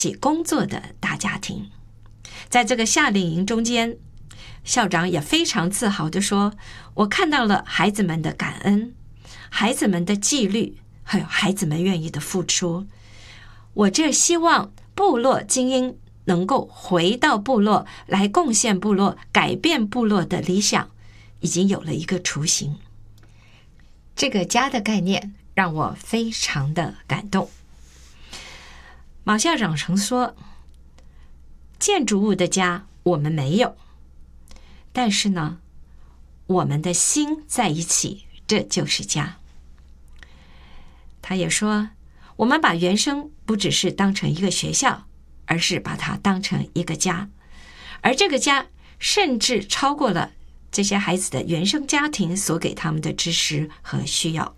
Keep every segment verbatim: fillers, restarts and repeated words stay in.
起工作的大家庭。在这个夏令营中间，校长也非常自豪地说，我看到了孩子们的感恩，孩子们的纪律，还有孩子们愿意的付出。我这希望部落精英能够回到部落来贡献部落，改变部落的理想已经有了一个雏形。这个家的概念让我非常的感动。马校长曾说，建筑物的家我们没有，但是呢，我们的心在一起，这就是家。他也说，我们把原生不只是当成一个学校，而是把它当成一个家，而这个家甚至超过了这些孩子的原生家庭所给他们的支持和需要。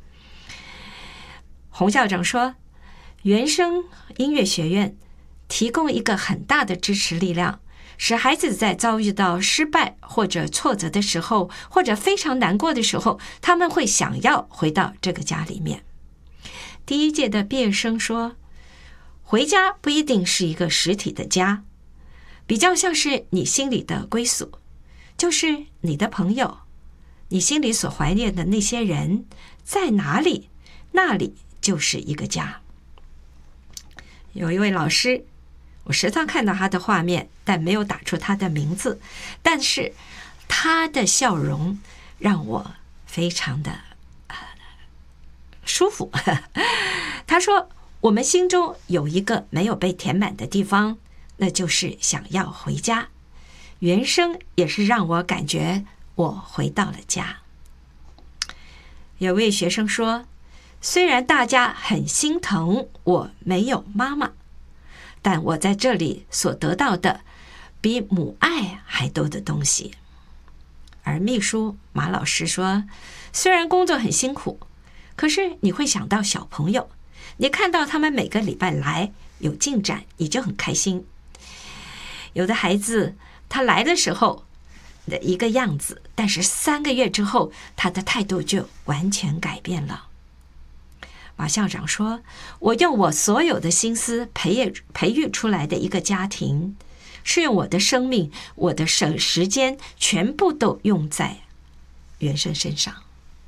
洪校长说，原生音乐学院提供一个很大的支持力量，使孩子在遭遇到失败或者挫折的时候，或者非常难过的时候，他们会想要回到这个家里面。第一届的毕业生说，回家不一定是一个实体的家，比较像是你心里的归宿，就是你的朋友，你心里所怀念的那些人在哪里，那里就是一个家。有一位老师，我时常看到他的画面，但没有打出他的名字，但是他的笑容让我非常的、呃、舒服。他说，我们心中有一个没有被填满的地方，那就是想要回家。原生也是让我感觉我回到了家。有位学生说，虽然大家很心疼我没有妈妈，但我在这里所得到的比母爱还多的东西。而秘书马老师说，虽然工作很辛苦，可是你会想到小朋友，你看到他们每个礼拜来有进展，你就很开心。有的孩子他来的时候的一个样子，但是三个月之后他的态度就完全改变了。马校长说，我用我所有的心思培育培育出来的一个家庭，是用我的生命，我的时间全部都用在原生身上。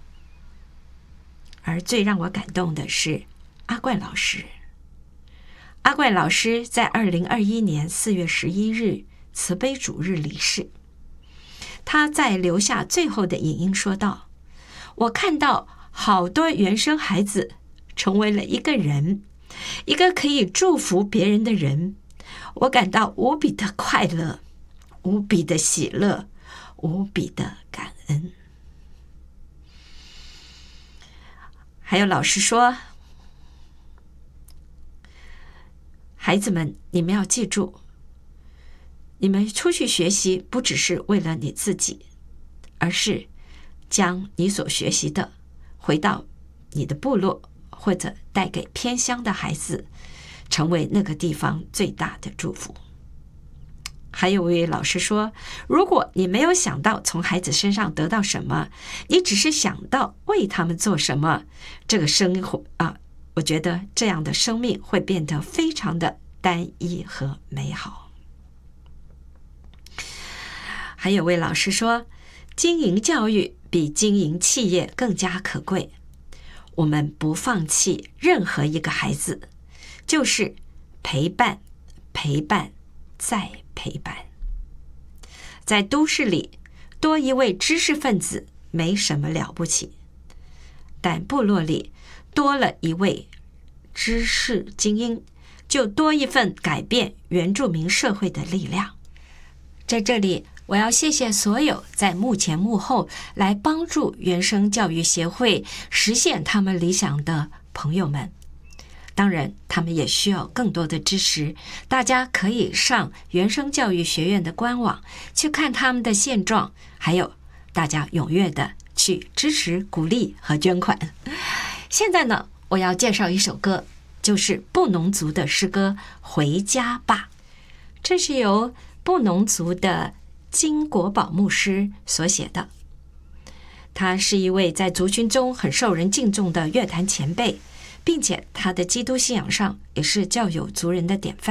而最让我感动的是阿冠老师。阿冠老师在二零二一年四月十一日慈悲主日离世。他在留下最后的影音说道，我看到好多原生孩子成为了一个人，一个可以祝福别人的人，我感到无比的快乐，无比的喜乐，无比的感恩。还有老师说，孩子们，你们要记住，你们出去学习不只是为了你自己，而是将你所学习的回到你的部落，或者带给偏乡的孩子，成为那个地方最大的祝福。还有位老师说，如果你没有想到从孩子身上得到什么，你只是想到为他们做什么，这个生活啊，我觉得这样的生命会变得非常的单一和美好。还有位老师说，经营教育比经营企业更加可贵，我们不放弃任何一个孩子，就是陪伴，陪伴，再陪伴。在都市里，多一位知识分子没什么了不起，但部落里多了一位知识精英，就多一份改变原住民社会的力量。在这里，我要谢谢所有在幕前幕后来帮助原生教育协会实现他们理想的朋友们。当然，他们也需要更多的支持，大家可以上原生教育学院的官网去看他们的现状，还有大家踊跃的去支持、鼓励和捐款。现在呢，我要介绍一首歌，就是布农族的诗歌《回家吧》，这是由布农族的金国宝牧师所写的。他是一位在族群中很受人敬重的乐坛前辈，并且他的基督信仰上也是较有族人的典范。